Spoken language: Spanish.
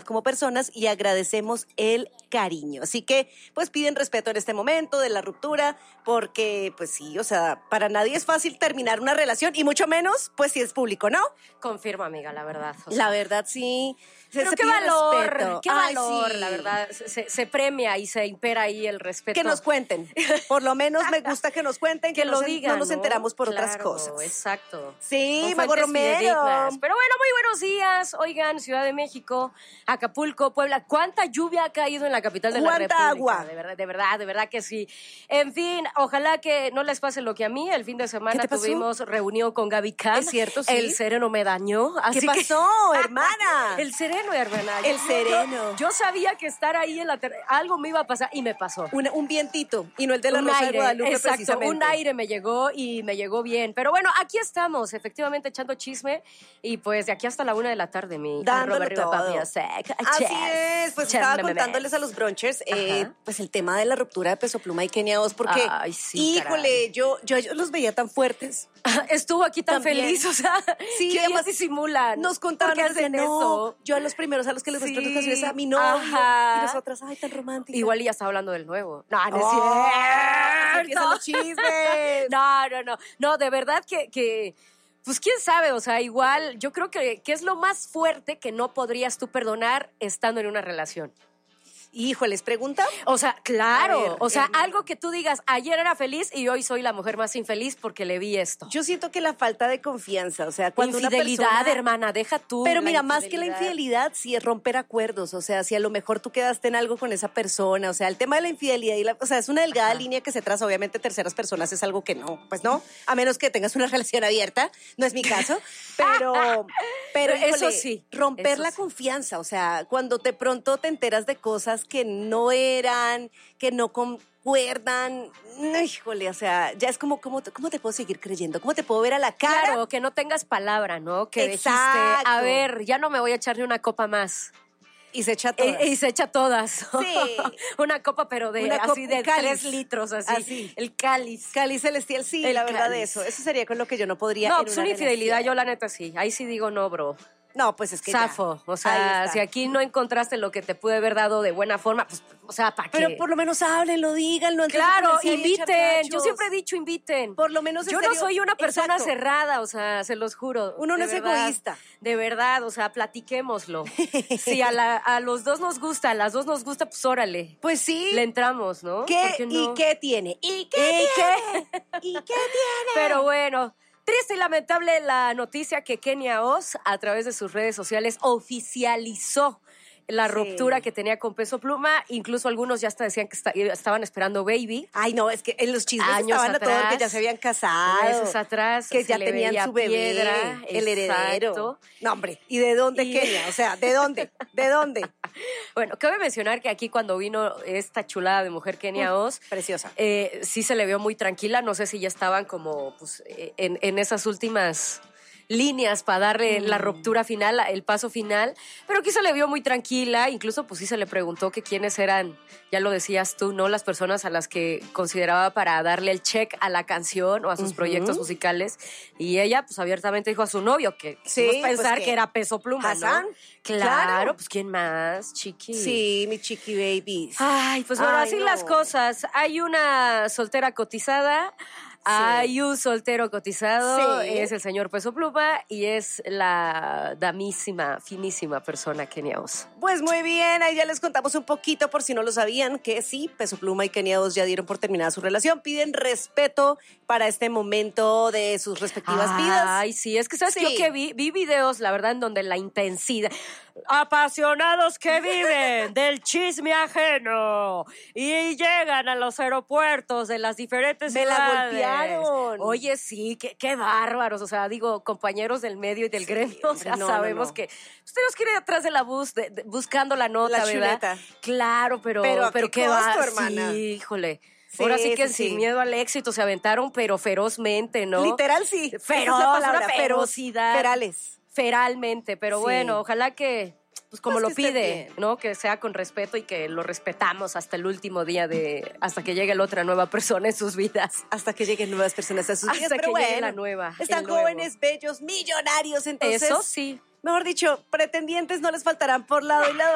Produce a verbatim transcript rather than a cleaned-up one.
como personas y agradecemos el cariño. Así que, pues piden respeto en este momento de la ruptura, porque, pues sí, o sea, para nadie es fácil terminar una relación y mucho menos, pues si es público, ¿no? Confirmo, amiga, la verdad. O sea, La verdad, sí. Se, pero se qué pide valor, respeto. qué Ay, valor, sí. la verdad. Se, se premia y se impera ahí el respeto. Que nos cuenten. Por lo menos me gusta que nos cuenten, que, que no lo se- digan, no nos ¿no? enteramos por Claro, otras cosas. Exacto. Sí, Con Mago fuentes Romero. fidedignas. Pero bueno, muy buenos días. Oigan, Ciudad de México, Acapulco, Puebla. ¿Cuánta lluvia ha caído en la capital de la ¿Cuánta República? agua? De verdad, de verdad, de verdad que sí. En fin, ojalá que no les pase lo que a mí. El fin de ¿Qué semana te pasó? tuvimos reunión con Gaby Khan. Es cierto, sí. El sereno me dañó. Así ¿Qué que- pasó, hermana? El sereno, hermana. El Yo- sereno. Yo, yo sabía que estar ahí en la ter- algo me iba a pasar y me pasó. Un, un vientito, y no el de la Un Rosa de aire, Guadalupe, exacto, precisamente. un aire me llegó y me llegó bien. Pero bueno, aquí estamos, efectivamente, echando chisme. Y pues de aquí hasta la una de la tarde, mi Dándolo arroba arriba, todo. papi, o sea, Así chess, es, pues chess, estaba me, me, me. contándoles a los brunchers eh, Ajá. pues el tema de la ruptura de Peso Pluma y Kenia Oz, porque, Ay, sí, híjole, yo, yo, yo los veía tan fuertes. Estuvo aquí tan También. feliz, o sea, Sí, que además ellos disimulan. Nos contaban, ¿Por qué nos decían, hacen no, eso? yo a los primeros a los que les gustó Sí, tus canciones a mi novio, ajá. y nosotras, ay, tan romántica. Igual ya estaba hablando del nuevo. No, no es Oh, cierto. empiezan los chismes. No, no, no. No, de verdad que, que, pues quién sabe, o sea, igual yo creo que, que es lo más fuerte que no podrías tú perdonar estando en una relación. Híjoles, pregunta. O sea, claro, A ver, o sea, hermana. algo que tú digas, ayer era feliz y hoy soy la mujer más infeliz porque le vi esto. Yo siento que la falta de confianza, o sea, cuando Infidelidad, una persona... hermana, deja tú. Pero la mira, más que la infidelidad. infidelidad, sí es romper acuerdos. O sea, si a lo mejor tú quedaste en algo con esa persona, o sea, el tema de la infidelidad, y la, o sea, es una delgada Ajá. línea que se traza. Obviamente, terceras personas es algo que no, pues no, a menos que tengas una relación abierta, no es mi caso. Pero, pero Eso híjole, sí, romper eso la sí. confianza. O sea, cuando de pronto te enteras de cosas que no eran, que no concuerdan, no, híjole, o sea, ya es como, ¿cómo, te- ¿cómo te puedo seguir creyendo? ¿Cómo te puedo ver a la cara? Claro, que no tengas palabra, ¿no? Que dijiste, Exacto. a ver, ya no me voy a echar ni una copa más. Y se echa todo. Y, y se echa todas. Sí. Una copa, pero de Una así copa- de un cáliz. tres litros, así. Así. El cáliz. Cáliz celestial, sí, El la verdad cáliz. de eso. Eso sería con lo que yo no podría. No, en pues una una infidelidad, relación. yo la neta sí. Ahí sí digo no, bro. No, pues es que ya. Zafo. O Ahí sea, está. si aquí no encontraste lo que te pude haber dado de buena forma, pues, o sea, ¿para qué? Pero por lo menos háblenlo, díganlo. antes de Claro, ponerse ahí a echar inviten. Yo cachos. siempre he dicho inviten. Por lo menos en Yo no serio, soy una persona exacto. cerrada, o sea, se los juro. Uno no de es verdad. egoísta. De verdad, o sea, platiquémoslo. Si a, la- a los dos nos gusta, a las dos nos gusta, pues órale. Pues sí. Le entramos, ¿no? ¿Qué, ¿Por qué no? ¿Y qué tiene? ¿Y qué ¿Y tiene? ¿Y qué tiene? Pero bueno, triste y lamentable la noticia que Kenia Oz, a través de sus redes sociales, oficializó la Sí. ruptura que tenía con Peso Pluma. Incluso algunos ya hasta decían que esta- estaban esperando baby. Ay, no, es que en los chismes Años estaban a todos atrás, que ya se habían casado. meses atrás, Que se ya le tenían veía su bebé, piedra, el heredero. exacto. No, hombre, ¿y de dónde Y- Kenia? O sea, ¿de dónde? ¿De dónde? Bueno, cabe mencionar que aquí cuando vino esta chulada de mujer Kenia Oz, Preciosa. eh, sí se le vio muy tranquila. No sé si ya estaban como pues, eh, en, en esas últimas líneas para darle la ruptura final, el paso final, pero aquí se le vio muy tranquila. Incluso pues sí se le preguntó que quiénes eran, ya lo decías tú, ¿no? Las personas a las que consideraba para darle el check a la canción o a sus Ujú. proyectos musicales, y ella pues abiertamente dijo a su novio, que Sí, quisimos pensar pues, que ¿qué? era Peso Pluma, ¿Hassan? ¿no? Claro, Claro. pues ¿quién más, chiqui? Sí, mi chiqui babies. Ay, pues bueno, Ay, así no. las cosas. Hay una soltera cotizada, hay un soltero cotizado, Sí. es el señor Peso Pluma y es la damísima, finísima persona Kenia Oz. Pues muy bien, ahí ya les contamos un poquito por si no lo sabían, que sí, Peso Pluma y Kenia Oz ya dieron por terminada su relación, piden respeto para este momento de sus respectivas vidas. Ay, sí, es que sabes Sí. que yo que vi, vi videos, la verdad, en donde la intensidad, apasionados que viven del chisme ajeno y llegan a los aeropuertos de las diferentes Me la ciudades. golpearon. Oye, sí, qué, qué bárbaros, o sea, digo, compañeros del medio y del Sí, gremio, o hombre, sea, no, no, sabemos no. que ustedes quieren ir atrás de la bus, de- de- buscando la nota, La ¿verdad? chuleta. Claro, pero, Pero ¿a qué qué costo, va, hermana? sí, híjole. Sí, Ahora sí que sí, sin sí. miedo al éxito se aventaron, pero ferozmente, ¿no? Literal sí. Esa es Feroz, la palabra, una feroz, ferocidad. Ferales. Feralmente, pero Sí. bueno, ojalá que, pues como Pues lo que esté pide, bien. ¿no? Que sea con respeto y que lo respetamos hasta el último día de, hasta que llegue la otra nueva persona en sus vidas. Hasta que lleguen nuevas personas a sus Hasta vidas, que pero llegue bueno, la nueva, están el nuevo. jóvenes, bellos, millonarios, entonces, Eso sí. mejor dicho, pretendientes no les faltarán por lado y lado.